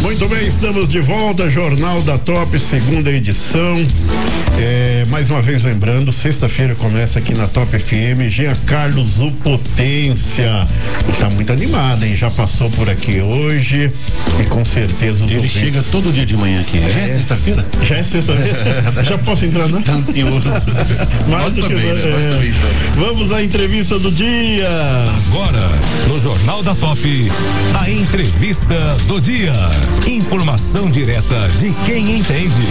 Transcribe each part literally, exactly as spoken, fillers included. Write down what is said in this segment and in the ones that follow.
Muito bem, estamos de volta, Jornal da Top, segunda edição. É, mais uma vez lembrando, sexta-feira começa aqui na Top F M, Jean Carlos, o Potência. Está muito animado, hein? Já passou por aqui hoje e com certeza os Ele ouvintes... chega todo dia de manhã aqui. É. Já é sexta-feira? Já é sexta-feira? Já posso entrar, né? Tá ansioso. Mais do que também, né? Nós é... também estamos. Vamos à entrevista do dia. Agora, no Jornal da Top, a entrevista do dia. Informação direta de quem entende.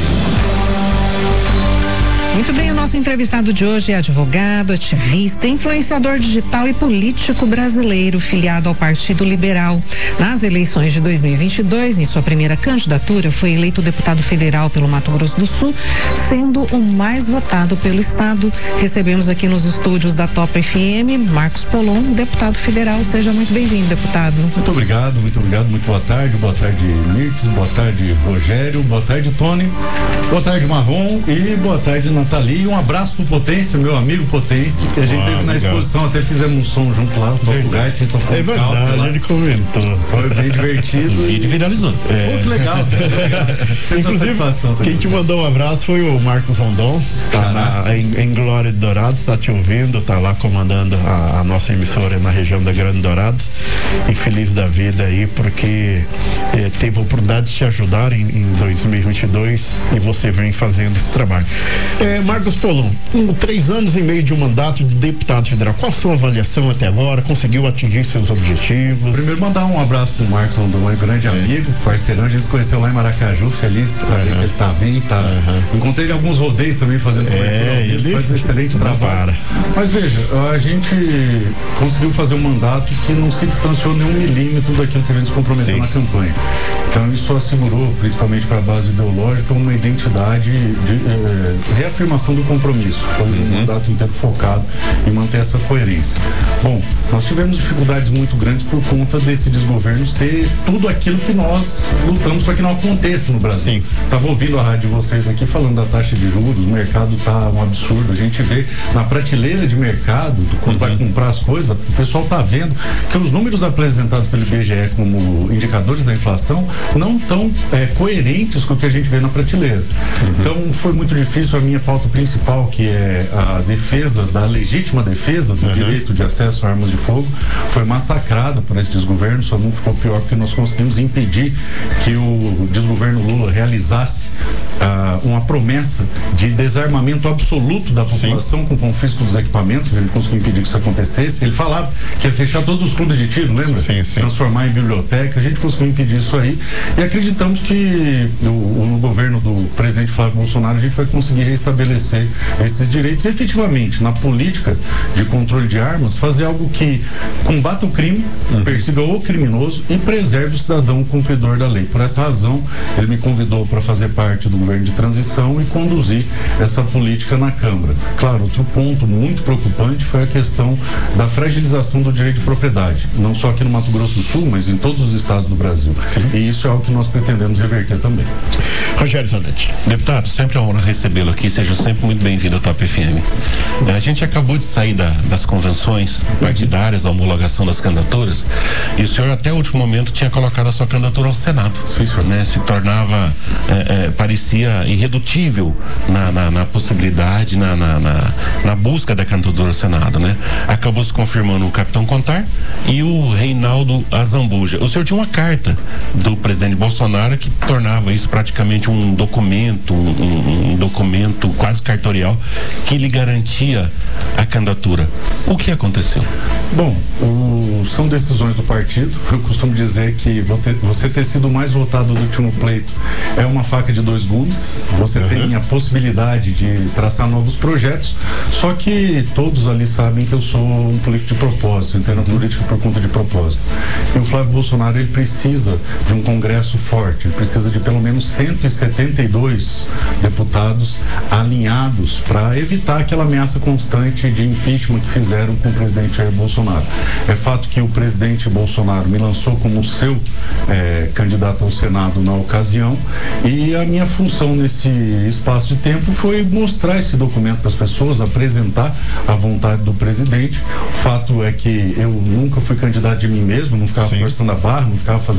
Muito bem, o nosso entrevistado de hoje é advogado, ativista, influenciador digital e político brasileiro, filiado ao Partido Liberal. Nas eleições de dois mil e vinte e dois, em sua primeira candidatura, foi eleito deputado federal pelo Mato Grosso do Sul, sendo o mais votado pelo estado. Recebemos aqui nos estúdios da Top F M, Marcos Polon, deputado federal. Seja muito bem-vindo, deputado. Muito obrigado, muito obrigado, muito boa tarde, boa tarde, Mirtz, boa tarde, Rogério, boa tarde, Tony, boa tarde, Marrom, e boa tarde, Nathalie, e um abraço pro Potência, meu amigo Potência, que a gente ah, teve na legal. exposição, até fizemos um som junto lá, o Bugatti, tocou é um verdade, lá. Ele comentou. Foi bem divertido. O vídeo viralizou. É. Pô, que legal, legal. Inclusive, quem te mandou um abraço foi o Marcos Rondon, tá na, em, em Glória de Dourados, tá te ouvindo, tá lá comandando a, a nossa emissora na região da Grande Dourados, e feliz da vida aí, porque eh, teve a oportunidade de te ajudar em, em dois mil e vinte e dois e você vem fazendo esse trabalho. É, Marcos Polon, com três anos e meio de um mandato de deputado federal, qual a sua avaliação até agora? Conseguiu atingir seus objetivos? Primeiro, mandar um abraço pro Marcos Rondon, um grande é. amigo, parceirão, a gente se conheceu lá em Maracaju, feliz de saber uhum. que ele tá bem, tá. Uhum. Encontrei ele em alguns rodeios também fazendo é, ele, ele faz um excelente trabalho. Mas veja, a gente conseguiu fazer um mandato que não se distanciou nenhum milímetro daquilo que a gente se comprometeu Sim. na campanha. Então isso assegurou, principalmente para a base ideológica, uma identidade de eh, reafirmação do compromisso. Foi uhum. um mandato inteiro focado em manter essa coerência. Bom, nós tivemos dificuldades muito grandes por conta desse desgoverno ser tudo aquilo que nós lutamos para que não aconteça no Brasil. Estava ouvindo a rádio de vocês aqui falando da taxa de juros, o mercado tá um absurdo. A gente vê na prateleira de mercado, quando uhum. vai comprar as coisas, o pessoal está vendo que os números apresentados pelo I B G E como indicadores da inflação não tão é, coerentes com o que a gente vê na prateleira. Uhum. Então foi muito difícil. A minha pauta principal, que é a defesa da legítima defesa do uhum. direito de acesso a armas de fogo, foi massacrada por esse desgoverno. Só não ficou pior porque nós conseguimos impedir que o desgoverno Lula realizasse uh, uma promessa de desarmamento absoluto da população Sim. com confisco dos equipamentos. A gente conseguiu impedir que isso acontecesse. Ele falava que ia fechar todos os clubes de tiro, lembra? Sim, sim. Transformar em biblioteca. A gente conseguiu impedir isso aí e acreditamos que no, no governo do presidente Flávio Bolsonaro a gente vai conseguir restabelecer esses direitos e efetivamente na política de controle de armas fazer algo que combata o crime, uhum. persiga o criminoso e preserve o cidadão cumpridor da lei. Por essa razão ele me convidou para fazer parte do governo de transição e conduzir essa política na Câmara. Claro, outro ponto muito preocupante foi a questão da fragilização do direito de propriedade, não só aqui no Mato Grosso do Sul, mas em todos os estados do Brasil. Sim. E isso é algo que nós pretendemos reverter também. Rogério Zanetti. Deputado, sempre é uma honra recebê-lo aqui, seja sempre muito bem-vindo ao Top F M. A gente acabou de sair da, das convenções partidárias, a homologação das candidaturas, e o senhor até o último momento tinha colocado a sua candidatura ao Senado. Sim, senhor. Né? Se tornava, é, é, parecia irredutível na, na, na possibilidade, na, na, na, na busca da candidatura ao Senado, né? Acabou se confirmando o Capitão Contar e o Reinaldo Azambuja. O senhor tinha uma carta do presidente Bolsonaro que tornava isso praticamente um documento, um, um documento quase cartorial que lhe garantia a candidatura. O que aconteceu? Bom, o, são decisões do partido. Eu costumo dizer que você ter sido mais votado do último pleito é uma faca de dois gumes. Você uhum. tem a possibilidade de traçar novos projetos, só que todos ali sabem que eu sou um político de propósito, entendo a política por conta de propósito. E o Flávio Bolsonaro, ele precisa de um congresso forte, ele precisa de pelo menos cento e setenta e dois deputados alinhados para evitar aquela ameaça constante de impeachment que fizeram com o presidente Jair Bolsonaro. É fato que o presidente Bolsonaro me lançou como seu é, candidato ao Senado na ocasião, e a minha função nesse espaço de tempo foi mostrar esse documento para as pessoas, apresentar a vontade do presidente. O fato é que eu nunca fui candidato de mim mesmo, não ficava Sim. forçando a barra, não ficava fazendo arte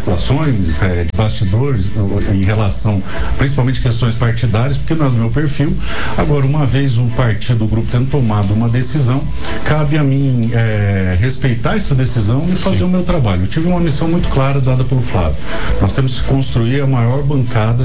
articulações, é, de bastidores, em relação, principalmente questões partidárias, porque não é do meu perfil. Agora, uma vez o partido, o grupo tendo tomado uma decisão, cabe a mim é, respeitar essa decisão e fazer Sim. o meu trabalho. Eu tive uma missão muito clara dada pelo Flávio. Nós temos que construir a maior bancada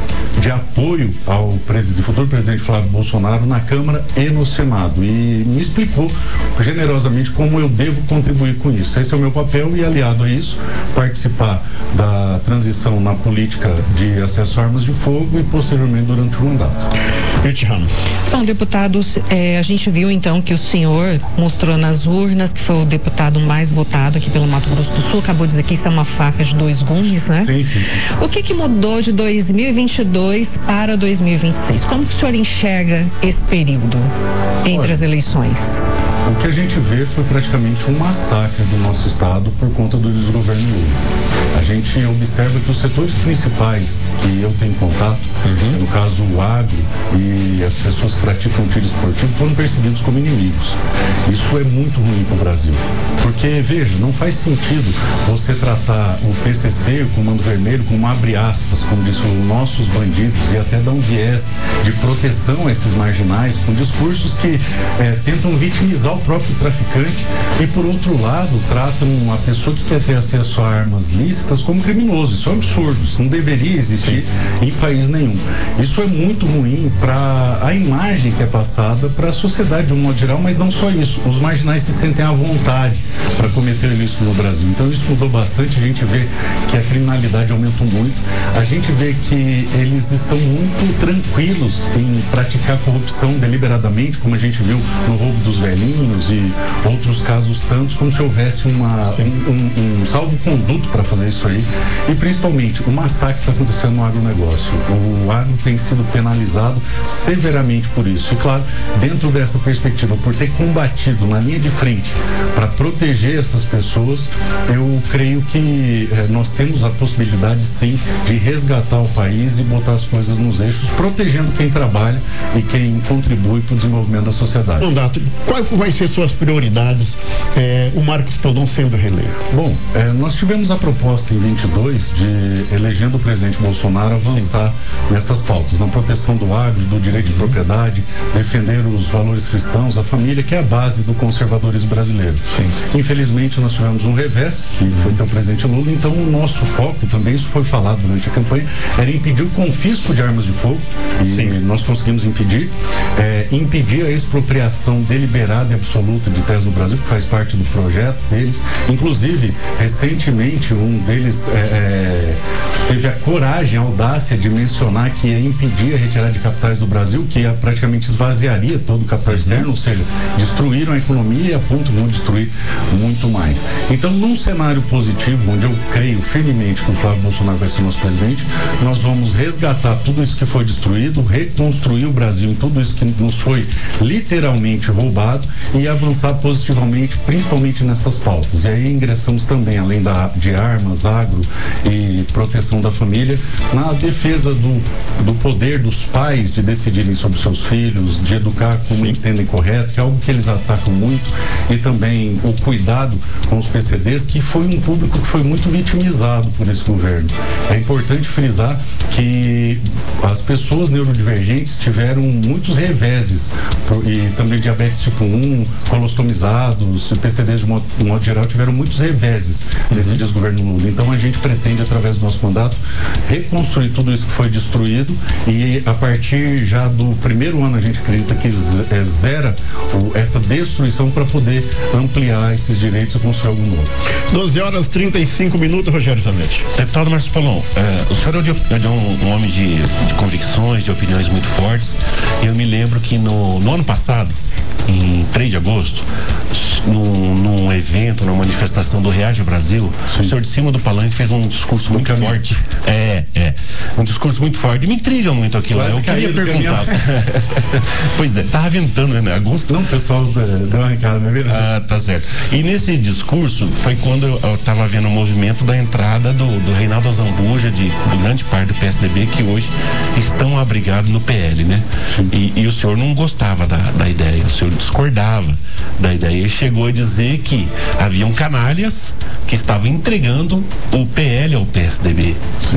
de apoio ao presidente, futuro presidente Flávio Bolsonaro na Câmara e no Senado, e me explicou generosamente como eu devo contribuir com isso. Esse é o meu papel e, aliado a isso, participar da transição na política de acesso a armas de fogo e posteriormente durante o mandato. Ramos. Bom, deputados, é, a gente viu então que o senhor mostrou nas urnas que foi o deputado mais votado aqui pelo Mato Grosso do Sul, acabou de dizer que isso é uma faca de dois gumes, né? Sim, sim, sim. O que que mudou de dois mil e vinte e dois para dois mil e vinte e seis? Como que o senhor enxerga esse período entre Olha, as eleições? O que a gente vê foi praticamente um massacre do nosso estado por conta do desgoverno Lula. A gente observa que os setores principais que eu tenho contato, uhum. no caso o agro e as pessoas que praticam tiro esportivo, foram percebidos como inimigos. Isso é muito ruim para o Brasil. Porque, veja, não faz sentido você tratar o P C C, o Comando Vermelho, como abre aspas, como disse, os nossos bandidos, e até dar um viés de proteção a esses marginais, com discursos que é, tentam vitimizar o próprio traficante e, por outro lado, tratam uma pessoa que quer ter acesso a armas lícitas como criminoso. Isso é um absurdo, isso não deveria existir em país nenhum. Isso é muito ruim para a imagem que é passada para a sociedade de um modo geral, mas não só isso. Os marginais se sentem à vontade para cometer isso no Brasil. Então isso mudou bastante. A gente vê que a criminalidade aumentou muito. A gente vê que eles estão muito tranquilos em praticar corrupção deliberadamente, como a gente viu no roubo dos velhinhos e outros casos tantos, como se houvesse uma, um, um, um salvo-conduto para fazer isso aí. E principalmente o massacre que está acontecendo no agronegócio. O agro tem sido penalizado severamente por isso. E claro, dentro dessa perspectiva, por ter combatido na linha de frente para proteger essas pessoas, eu creio que eh, nós temos a possibilidade sim de resgatar o país e botar as coisas nos eixos, protegendo quem trabalha e quem contribui para o desenvolvimento da sociedade. Mandato, qual vai ser suas prioridades, eh, o Marcos Prodon sendo reeleito? Bom, eh, nós tivemos a proposta em vinte e dois de, elegendo o presidente Bolsonaro, avançar sim. nessas pautas, na proteção do agro, do direito de propriedade, defender os valores cristãos, a família, que é a base do conservadorismo brasileiro. Sim. Infelizmente, nós tivemos um revés, que foi ter o presidente Lula, então o nosso foco, também isso foi falado durante a campanha, era impedir o confisco de armas de fogo, e Sim. nós conseguimos impedir, é, impedir a expropriação deliberada e absoluta de terras no Brasil, que faz parte do projeto deles. Inclusive, recentemente, um deles é, é, teve a coragem, a audácia de mencionar que ia impedir a retirada de capitais do Brasil, que ia, praticamente esvaziaria todo o capital uhum. externo, ou seja, destruíram a economia e a ponto de destruir muito mais. Então, num cenário positivo, onde eu creio firmemente que o Flávio Bolsonaro vai ser nosso presidente, nós vamos resgatar tudo isso que foi destruído, reconstruir o Brasil em tudo isso que nos foi literalmente roubado e avançar positivamente, principalmente nessas pautas. E aí ingressamos também, além da, de armas, agro e proteção da família, na defesa do, do poder dos pais de decidirem sobre seus filhos, de educar como Sim. entendem correto, que é algo que eles atacam muito, e também o cuidado com os P C Ds, que foi um público que foi muito vitimizado por esse governo. É importante frisar que as pessoas neurodivergentes tiveram muitos reveses, e também diabetes tipo um, colostomizados, P C Ds de modo, de modo geral tiveram muitos reveses nesse uhum. desgoverno Lula. Então a gente pretende, através do nosso mandato, reconstruir tudo isso que foi destruído, e a partir já do primeiro ano a gente acredita que zera o, essa destruição para poder ampliar esses direitos e construir algo novo. doze horas e trinta e cinco minutos, Rogério Zanetti. Deputado Marcos Prodon, é, o senhor é, de, é um, um homem de, de convicções, de opiniões muito fortes. Eu me lembro que no, no ano passado, em três de agosto, num, num evento, numa manifestação do Reage Brasil, Sim. o senhor de cima do palanque fez um discurso muito forte, é, É, é. Um discurso muito forte. Me intriga muito aquilo lá. Eu queria perguntar. Pois é, tava ventando, né, Augusto? Não, o pessoal deu uma recada, não é verdade? Ah, tá certo. E nesse discurso foi quando eu, eu tava vendo o movimento da entrada do, do Reinaldo Azambuja, de, de grande parte do P S D B, que hoje estão abrigados no P L, né? E, e o senhor não gostava da, da ideia, o senhor discordava da ideia. Ele chegou a dizer que haviam canalhas que estavam entregando o P L ao P S D B.